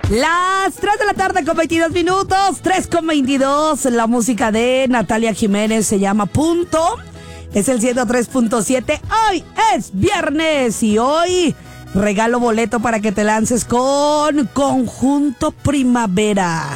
Las 3 de la tarde con 22 minutos, 3 con 22. La música de Natalia Jiménez se llama Punto. Es el 103.7. Hoy es viernes y hoy regalo boleto para que te lances con Conjunto Primavera.